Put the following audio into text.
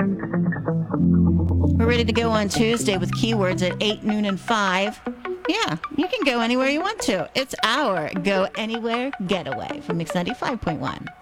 We're ready to go on Tuesday with keywords at 8, noon, and 5. Yeah, you can go anywhere you want to. It's our Go Anywhere Getaway from Mix 95.1.